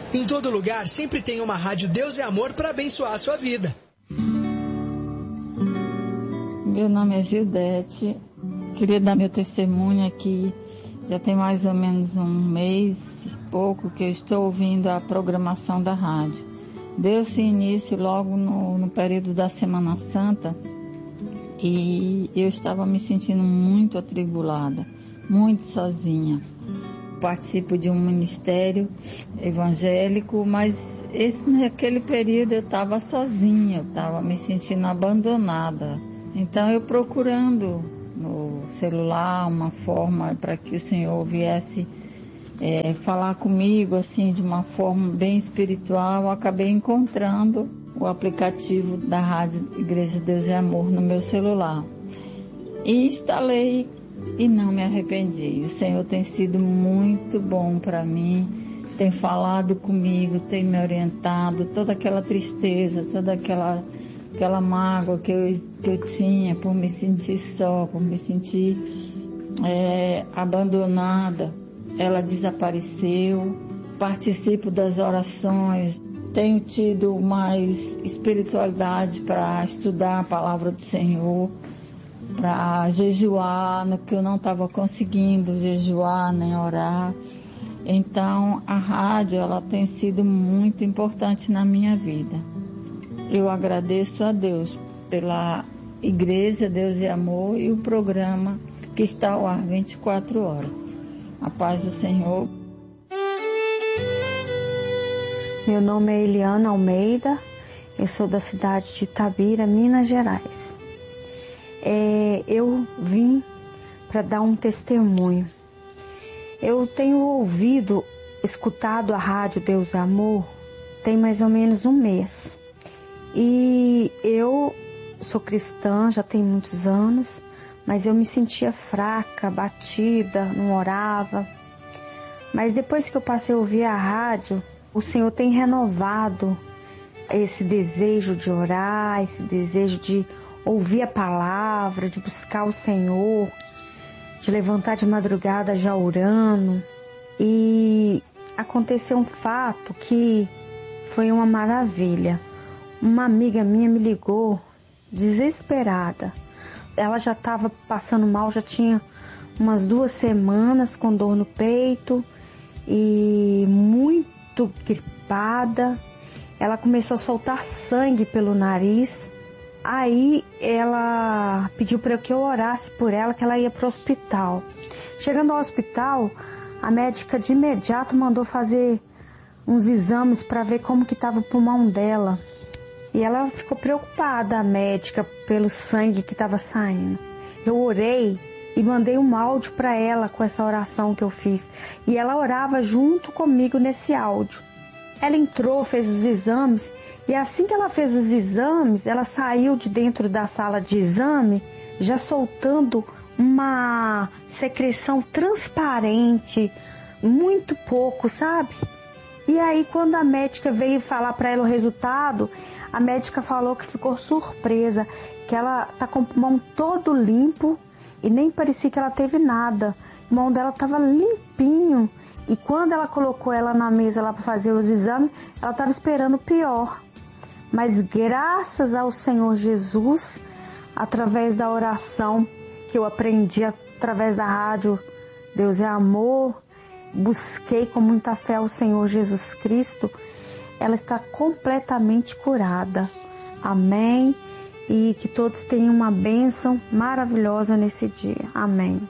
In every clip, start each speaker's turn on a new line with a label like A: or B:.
A: Em todo lugar sempre tem uma rádio Deus é Amor para abençoar a sua vida.
B: Meu nome é Gildete. Queria dar meu testemunho aqui. Já tem mais ou menos um mês e pouco que eu estou ouvindo a programação da rádio. Deu-se início logo no período da Semana Santa e eu estava me sentindo muito atribulada, muito sozinha. Participo de um ministério evangélico, mas naquele período eu estava sozinha, eu estava me sentindo abandonada. Então eu procurando no celular uma forma para que o Senhor viesse falar comigo assim de uma forma bem espiritual, eu acabei encontrando o aplicativo da Rádio Igreja Deus é Amor no meu celular e instalei e não me arrependi. O Senhor tem sido muito bom para mim, tem falado comigo, tem me orientado, toda aquela tristeza, toda aquela mágoa que eu tinha por me sentir só, por me sentir abandonada, ela desapareceu. Participo das orações, tenho tido mais espiritualidade para estudar a palavra do Senhor, para jejuar, no que eu não estava conseguindo jejuar nem orar. Então a rádio ela tem sido muito importante na minha vida. Eu agradeço a Deus pela Igreja Deus e Amor e o programa que está ao ar 24 horas. A paz do Senhor.
C: Meu nome é Eliana Almeida, eu sou da cidade de Itabira, Minas Gerais. Eu vim para dar um testemunho. Eu tenho escutado a rádio Deus é Amor tem mais ou menos um mês. E eu sou cristã, já tem muitos anos, mas eu me sentia fraca, abatida, não orava. Mas depois que eu passei a ouvir a rádio, o Senhor tem renovado esse desejo de orar, esse desejo de ouvir a palavra, de buscar o Senhor, de levantar de madrugada já orando. E aconteceu um fato que foi uma maravilha. Uma amiga minha me ligou desesperada. Ela já estava passando mal, já tinha umas 2 semanas com dor no peito e muito gripada. Ela começou a soltar sangue pelo nariz. Aí ela pediu para que eu orasse por ela, que ela ia para o hospital. Chegando ao hospital, a médica de imediato mandou fazer uns exames para ver como que estava o pulmão dela. E ela ficou preocupada, a médica, pelo sangue que estava saindo. Eu orei e mandei um áudio para ela com essa oração que eu fiz. E ela orava junto comigo nesse áudio. Ela entrou, fez os exames. E assim que ela fez os exames, ela saiu de dentro da sala de exame, já soltando uma secreção transparente, muito pouco, sabe? E aí quando a médica veio falar para ela o resultado, a médica falou que ficou surpresa, que ela tá com o pulmão todo limpo e nem parecia que ela teve nada. O pulmão dela estava limpinho e quando ela colocou ela na mesa lá para fazer os exames, ela estava esperando o pior. Mas graças ao Senhor Jesus, através da oração que eu aprendi através da rádio Deus é Amor, busquei com muita fé ao Senhor Jesus Cristo, ela está completamente curada. Amém. E que todos tenham uma bênção maravilhosa nesse dia. Amém.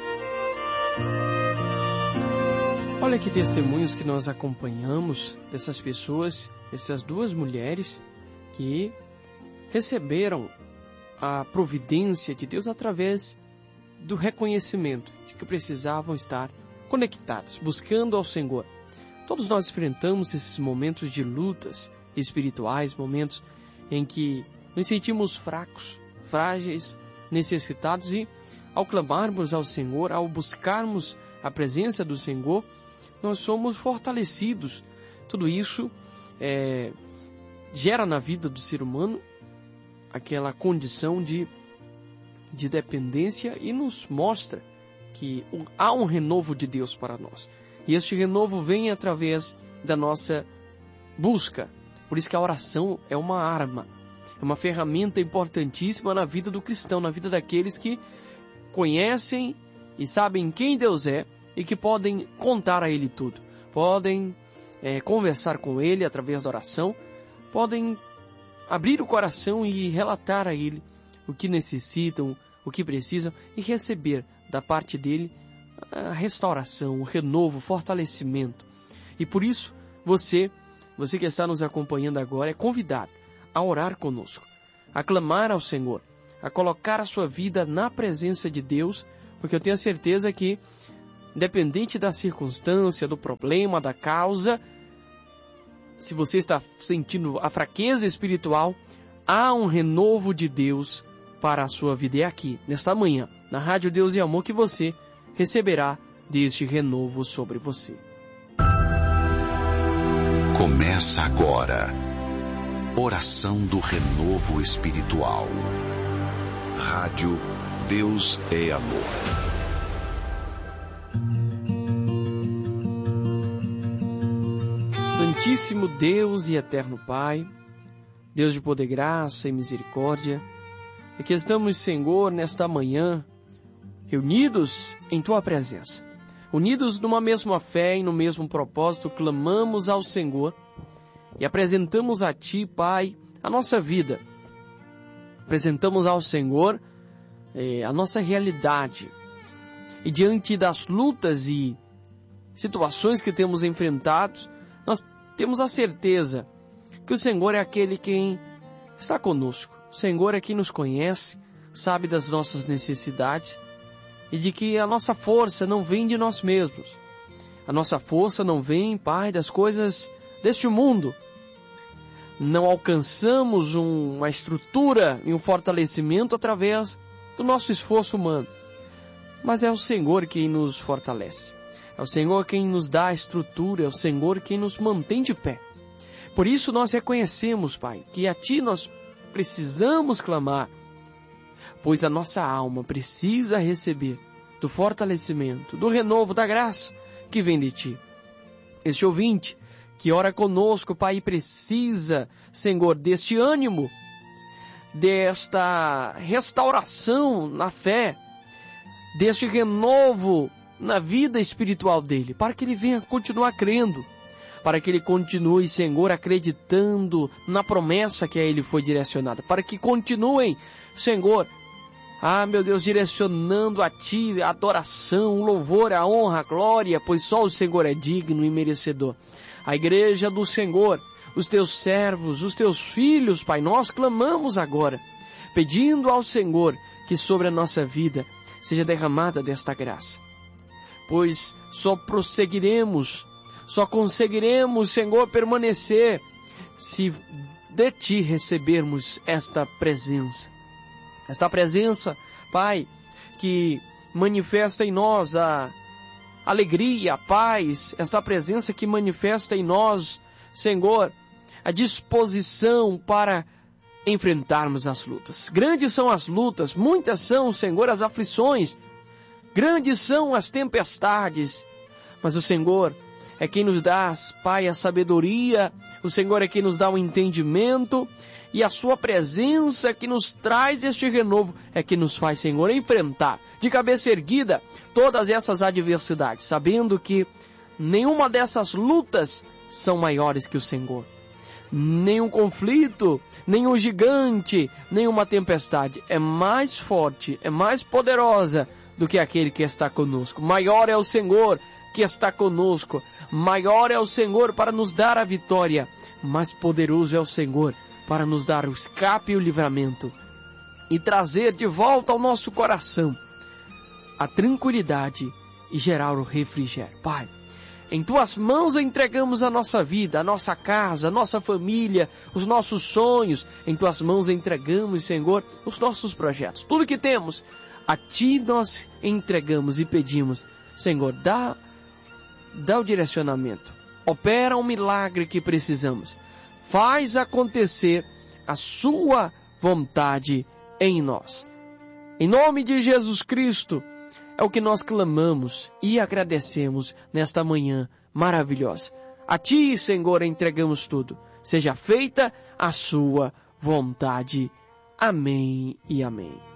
D: Olha que testemunhos que nós acompanhamos dessas pessoas, essas 2 mulheres que receberam a providência de Deus através do reconhecimento de que precisavam estar conectados, buscando ao Senhor. Todos nós enfrentamos esses momentos de lutas espirituais, momentos em que nos sentimos fracos, frágeis, necessitados e ao clamarmos ao Senhor, ao buscarmos a presença do Senhor, nós somos fortalecidos. Tudo isso gera na vida do ser humano aquela condição de dependência e nos mostra que há um renovo de Deus para nós. E este renovo vem através da nossa busca. Por isso que a oração é uma arma, é uma ferramenta importantíssima na vida do cristão, na vida daqueles que conhecem e sabem quem Deus é e que podem contar a Ele tudo. Podem conversar com Ele através da oração, podem abrir o coração e relatar a Ele o que necessitam, o que precisam e receber da parte dEle a restauração, o renovo, o fortalecimento. E por isso, você que está nos acompanhando agora é convidado a orar conosco, a clamar ao Senhor, a colocar a sua vida na presença de Deus, porque eu tenho a certeza que, independente da circunstância, do problema, da causa, se você está sentindo a fraqueza espiritual, há um renovo de Deus para a sua vida. É aqui, nesta manhã, na Rádio Deus e Amor, que você receberá deste renovo sobre você.
E: Começa agora, oração do renovo espiritual. Rádio Deus é Amor.
D: Santíssimo Deus e eterno Pai, Deus de poder, graça e misericórdia, é que estamos, Senhor, nesta manhã, reunidos em Tua presença, unidos numa mesma fé e no mesmo propósito, clamamos ao Senhor e apresentamos a Ti, Pai, a nossa vida. Apresentamos ao Senhor a nossa realidade. E diante das lutas e situações que temos enfrentado, nós temos a certeza que o Senhor é aquele quem está conosco. O Senhor é quem nos conhece, sabe das nossas necessidades e de que a nossa força não vem de nós mesmos. A nossa força não vem, Pai, das coisas deste mundo. Não alcançamos uma estrutura e um fortalecimento através do nosso esforço humano. Mas é o Senhor quem nos fortalece. É o Senhor quem nos dá a estrutura, é o Senhor quem nos mantém de pé. Por isso nós reconhecemos, Pai, que a Ti nós precisamos clamar, pois a nossa alma precisa receber do fortalecimento, do renovo, da graça que vem de Ti. Este ouvinte que ora conosco, Pai, precisa, Senhor, deste ânimo, desta restauração na fé, deste renovo na vida espiritual dele, para que ele venha continuar crendo, para que ele continue, Senhor, acreditando na promessa que a ele foi direcionada, para que continuem, Senhor, meu Deus, direcionando a Ti a adoração, o louvor, a honra, a glória, pois só o Senhor é digno e merecedor. A igreja do Senhor, os Teus servos, os Teus filhos, Pai, nós clamamos agora, pedindo ao Senhor que sobre a nossa vida seja derramada desta graça. Pois só prosseguiremos, só conseguiremos, Senhor, permanecer se de Ti recebermos esta presença. Esta presença, Pai, que manifesta em nós a alegria, a paz, esta presença que manifesta em nós, Senhor, a disposição para enfrentarmos as lutas. Grandes são as lutas, muitas são, Senhor, as aflições, grandes são as tempestades, mas o Senhor é quem nos dá, Pai, a sabedoria, o Senhor é quem nos dá o entendimento, e a Sua presença que nos traz este renovo é que nos faz, Senhor, enfrentar de cabeça erguida todas essas adversidades, sabendo que nenhuma dessas lutas são maiores que o Senhor. Nenhum conflito, nenhum gigante, nenhuma tempestade é mais forte, é mais poderosa do que aquele que está conosco. Maior é o Senhor que está conosco, maior é o Senhor para nos dar a vitória, mais poderoso é o Senhor para nos dar o escape e o livramento e trazer de volta ao nosso coração a tranquilidade e gerar o refrigério. Pai, em Tuas mãos entregamos a nossa vida, a nossa casa, a nossa família, os nossos sonhos. Em Tuas mãos entregamos, Senhor, os nossos projetos. Tudo que temos, a Ti nós entregamos e pedimos, Senhor, dá o direcionamento. Opera um milagre que precisamos. Faz acontecer a Sua vontade em nós. Em nome de Jesus Cristo, é o que nós clamamos e agradecemos nesta manhã maravilhosa. A Ti, Senhor, entregamos tudo. Seja feita a Sua vontade. Amém e amém.